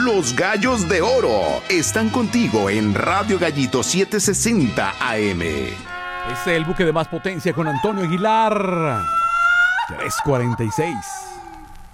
Los Gallos de Oro están contigo en Radio Gallito 760 AM. Es el buque de más potencia con Antonio Aguilar. 346.